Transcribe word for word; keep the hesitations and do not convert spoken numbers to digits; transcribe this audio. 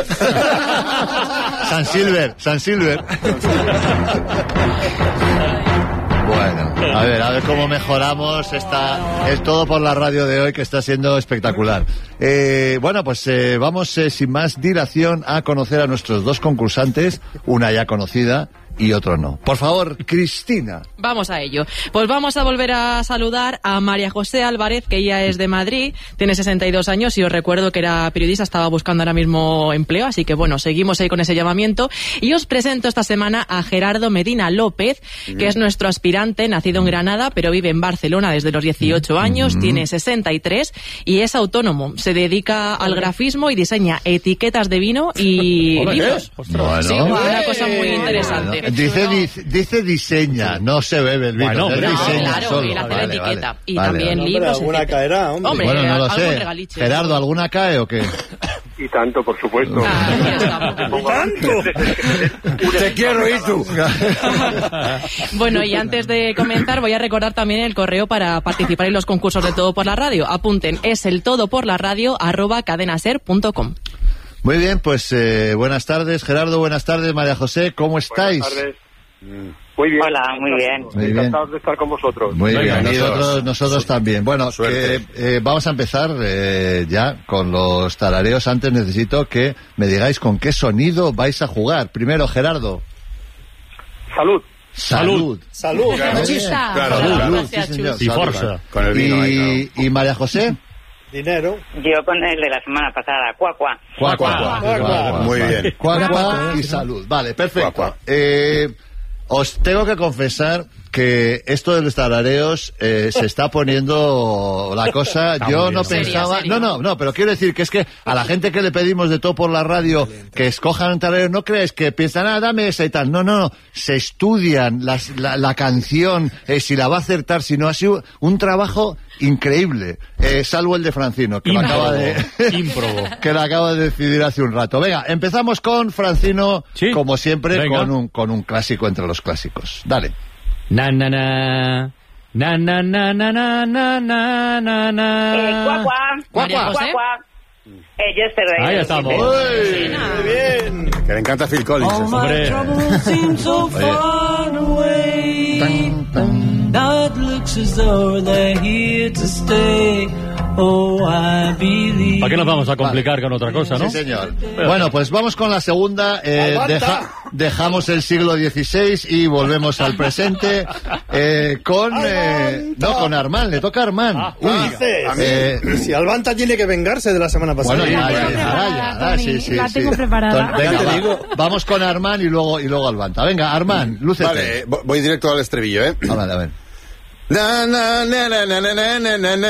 San Silver, San Silver. Bueno, a ver, a ver cómo mejoramos esta, es todo por la radio de hoy, que está siendo espectacular. Eh, bueno, pues eh, vamos eh, sin más dilación a conocer a nuestros dos concursantes, una ya conocida y otro no. Por favor, Cristina. Vamos a ello. Pues vamos a volver a saludar a María José Álvarez, que ella es de Madrid, tiene sesenta y dos años y os recuerdo que era periodista, estaba buscando ahora mismo empleo, así que bueno, seguimos ahí con ese llamamiento. Y os presento esta semana a Gerardo Medina López, que es nuestro aspirante, nacido en Granada, pero vive en Barcelona desde los dieciocho años, mm-hmm. tiene sesenta y tres y es autónomo. Se dedica al grafismo y diseña etiquetas de vino y libros. Bueno. Sí, una cosa muy interesante. Bueno. Dice, dice, dice diseña, no se bebe el vino. Bueno, no, diseña claro, solo. Él hace vale, la etiqueta. Vale, y vale, también vale. libros. Hombre, alguna caerá, hombre. hombre Bueno, no lo algún sé. regaliche. Gerardo, ¿alguna cae o qué? Y tanto, por supuesto. Ah, ¡Tanto! Te quiero ir tú. Bueno, y antes de comenzar voy a recordar también el correo para participar en los concursos de Todo por la Radio. Apunten, es el todoporlaradio arroba cadenaser punto com. Muy bien, pues eh, buenas tardes, Gerardo, buenas tardes, María José, ¿cómo estáis? Buenas tardes. Muy bien. Hola, muy bien. Muy bien. Encantados de estar con vosotros. Muy bien, Bienvenidos. nosotros, nosotros también. Bueno, que, eh, vamos a empezar eh, ya con los tarareos. Antes necesito que me digáis con qué sonido vais a jugar. Primero, Gerardo. Salud. Salud. Salud. Claro, Chista. claro, Salud. salud, Gracias, sí, señor. Chus. Y Salud. forza. Con el vino ahí, Y, claro. y María José. Dinero. Yo con el de la semana pasada, cuacua. Cuá, cuá, Cuá, cuá, cuá. cuá, cuá. Muy bien. Cuá, cuá y salud. Vale, perfecto. Cuá, cuá. Eh, os tengo que confesar que esto de los tarareos eh, se está poniendo la cosa. Está Yo muy no bien. pensaba. Seria, seria. No, no, no, pero quiero decir que es que a la gente que le pedimos de todo por la radio que escojan un tarareo, no crees que piensan, ah, dame esa y tal. No, no, no. Se estudian las, la, la canción, eh, si la va a acertar, si no. Ha sido un trabajo increíble. Eh, salvo el de Francino, que lo acaba de. Ímprobo. que lo acaba de decidir hace un rato. Venga, empezamos con Francino, Sí. como siempre, Venga. con un, con un clásico entre los clásicos. Dale. Na na na. Na na na na na na na na na. Eh, cuacua. María José. Cuacua. Eh, Yesterday. Ahí estamos. ¡Uy! Muy bien. Que le encanta Phil Collins. eso. Hombre. Tan, tan. Now it looks as though they're here to stay. Oh, I believe. ¿Para qué nos vamos a complicar con otra cosa, no? Sí, señor. Bueno, pues vamos con la segunda. Eh, ¡Aguanta! deja- dejamos el siglo dieciséis y volvemos al presente eh, con... Eh, no, con Armand. Le toca a Armand. Ah, Uy, ¿Qué haces? a mí- Eh, si Albanta tiene que vengarse de la semana pasada. Bueno, ya, La ya, tengo ya, preparada, ya, ya, Tony, sí, sí, la sí. tengo preparada. Entonces, venga, Ya te va- digo. vamos con Armand y luego, y luego Albanta. Venga, Armand, lúcete. Vale, vo- voy directo al estribillo, ¿eh? A ver, a ver. Na, na, na, na, na, na, na, na, na,